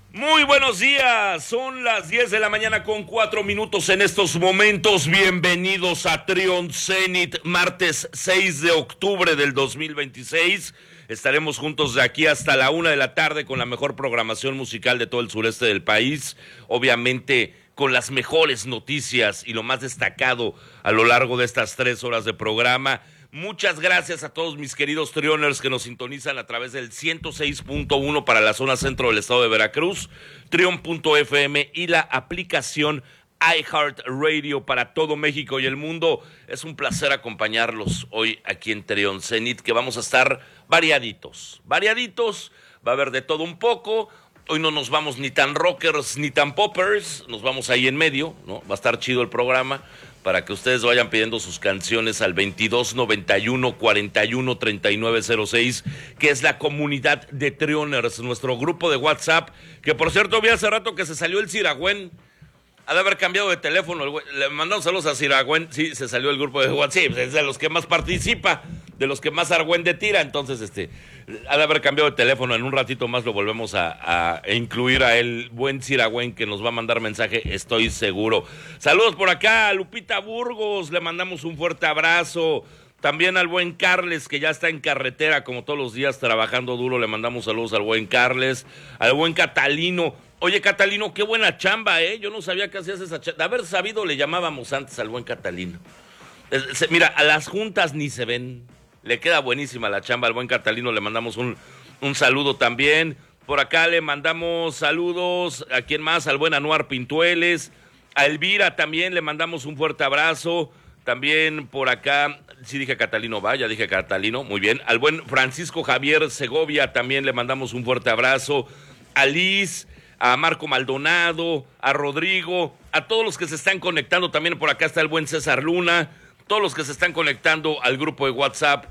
Muy buenos días, son las 10 de la mañana con 4 minutos en estos momentos. Bienvenidos a Trion Zenit, martes 6 de octubre del 2026. Estaremos juntos de aquí hasta la 1 de la tarde con la mejor programación musical de todo el sureste del país. Obviamente con las mejores noticias y lo más destacado a lo largo de estas 3 horas de programa. Muchas gracias a todos mis queridos Trioners que nos sintonizan a través del 106.1 para la zona centro del estado de Veracruz, Trion.fm y la aplicación iHeartRadio para todo México y el mundo. Es un placer acompañarlos hoy aquí en Trion Zenit, que vamos a estar variaditos, va a haber de todo un poco. Hoy no nos vamos ni tan rockers ni tan poppers, nos vamos ahí en medio, ¿no? Va a estar chido el programa para que ustedes vayan pidiendo sus canciones al 2291-413906, que es la comunidad de Trioners, nuestro grupo de WhatsApp, que por cierto vi hace rato que se salió el Ciragüen. Ha de haber cambiado de teléfono, le mandamos saludos a Ciragüen. Sí, se salió el grupo de WhatsApp, sí, es de los que más participa, de los que más argüende tira, entonces ha de haber cambiado de teléfono. En un ratito más lo volvemos a incluir a el buen Ciragüen, que nos va a mandar mensaje, estoy seguro. Saludos por acá a Lupita Burgos, le mandamos un fuerte abrazo. También al buen Carles, que ya está en carretera como todos los días trabajando duro, le mandamos saludos al buen Carles, al buen Catalino. Oye, Catalino, qué buena chamba, ¿eh? Yo no sabía que hacías esa chamba. De haber sabido, le llamábamos antes al buen Catalino. Mira, a las juntas ni se ven. Le queda buenísima la chamba al buen Catalino. Le mandamos un saludo también. Por acá le mandamos saludos. ¿A quién más? Al buen Anuar Pintueles. A Elvira también le mandamos un fuerte abrazo. También por acá, sí dije Catalino, ya dije Catalino, muy bien. Al buen Francisco Javier Segovia también le mandamos un fuerte abrazo. A Liz, a Marco Maldonado, a Rodrigo, a todos los que se están conectando. También por acá está el buen César Luna. Todos los que se están conectando al grupo de WhatsApp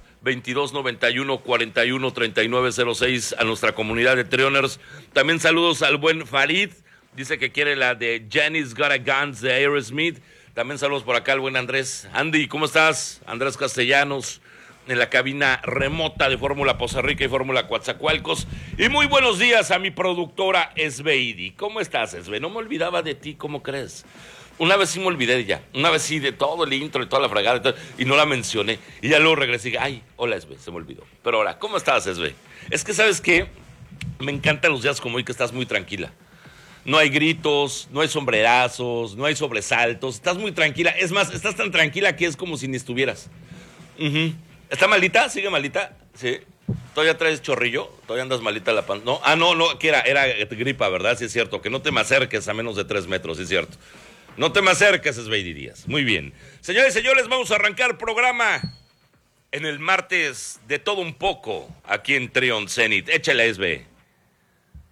2291-413906, a nuestra comunidad de Trioners. También saludos al buen Farid, dice que quiere la de Janis Got a Guns de Aerosmith. También saludos por acá al buen Andrés. Andy, ¿cómo estás? Andrés Castellanos, en la cabina remota de Fórmula Poza Rica y Fórmula Coatzacoalcos. Y muy buenos días a mi productora Esbeidi. ¿Cómo estás, Esbe? No me olvidaba de ti, ¿cómo crees? Una vez sí me olvidé de ella, una vez sí de todo el intro y toda la fregada y no la mencioné. Y ya luego regresé y dije, ay, hola Esbe, se me olvidó. Pero ahora, ¿cómo estás, Esbe? Es que, ¿sabes qué? Me encantan los días como hoy que estás muy tranquila. No hay gritos, no hay sombrerazos, no hay sobresaltos, estás muy tranquila. Es más, estás tan tranquila que es como si ni estuvieras. ¿Está malita? ¿Sigue malita? Sí. ¿Todavía traes chorrillo? ¿Todavía andas malita la pan? No, no, que era gripa, ¿verdad? Sí es cierto, que no te me acerques a menos de 3 metros, sí es cierto. No te me acerques, Esbeidi Díaz. Muy bien. Señores y señores, vamos a arrancar programa en el martes de todo un poco aquí en Trion Zenit. Échale, Esbe.